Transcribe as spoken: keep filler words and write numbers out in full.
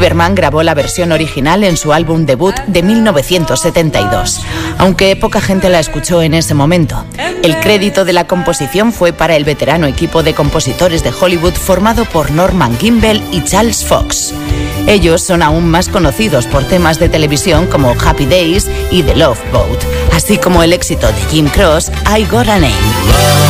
Lieberman grabó la versión original en su álbum debut de mil novecientos setenta y dos, aunque poca gente la escuchó en ese momento. El crédito de la composición fue para el veterano equipo de compositores de Hollywood formado por Norman Gimbel y Charles Fox. Ellos son aún más conocidos por temas de televisión como Happy Days y The Love Boat, así como el éxito de Jim Croce, I Got a Name.